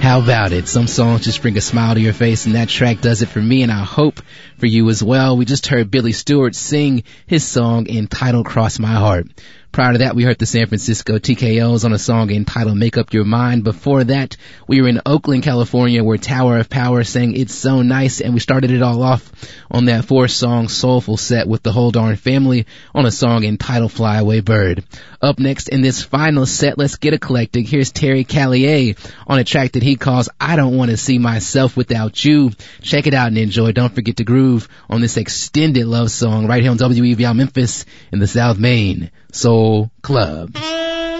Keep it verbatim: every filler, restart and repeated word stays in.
How about it? Some songs just bring a smile to your face, and that track does it for me, and I hope for you as well. We just heard Billy Stewart sing his song entitled Cross My Heart. Prior to that, we heard the San Francisco T K Os on a song entitled Make Up Your Mind. Before that, we were in Oakland, California, where Tower of Power sang It's So Nice, and we started it all off on that four-song soulful set with the Whole Darn Family on a song entitled Fly Away Bird. Up next in this final set, let's get eclectic. Here's Terry Callier on a track that he calls I Don't Want to See Myself Without You. Check it out and enjoy. Don't forget to groove on this extended love song right here on W E V L Memphis in the South Main Soul Club.